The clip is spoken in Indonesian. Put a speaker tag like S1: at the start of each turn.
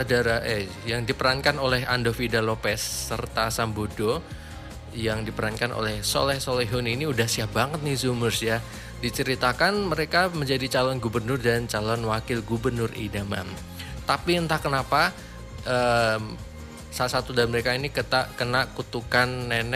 S1: yang diperankan oleh Andovida Lopez serta Sambodo yang diperankan oleh Soleh Solihun ini udah siap banget nih Zoomers ya. Diceritakan mereka menjadi calon gubernur dan calon wakil gubernur idaman. Tapi entah kenapa salah satu dari mereka ini kena kutukan nenek